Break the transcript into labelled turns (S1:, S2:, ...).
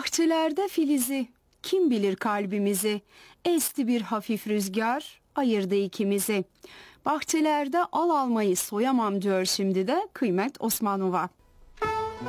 S1: Bahçelerde filizi, kim bilir kalbimizi, esti bir hafif rüzgar, ayırdı ikimizi. Bahçelerde al almayı soyamam diyor şimdi de Kıymet Osmanova.